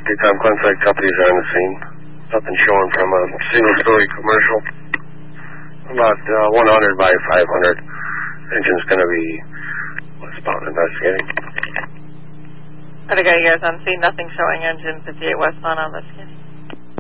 Daytime Glenside companies are on the scene. Nothing showing from a single-story commercial. About 100 by 500. Engine's going to be westbound investigating. I got you guys on scene. Nothing showing engine 58 westbound investigating.